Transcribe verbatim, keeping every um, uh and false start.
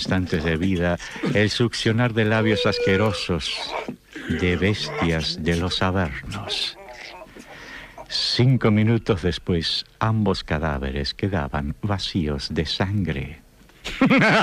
instantes de vida, el succionar de labios asquerosos de bestias de los Avernos. Cinco minutos después, ambos cadáveres quedaban vacíos de sangre.